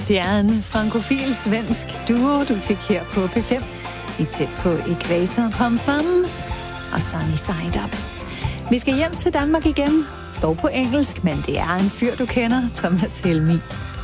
Det er en frankofil svensk duo, du fik her på P5. I Tæt på Ækvator, Pom Pom og Sunny Side Up. Vi skal hjem til Danmark igen, dog på engelsk, men det er en fyr, du kender, Thomas Helmig.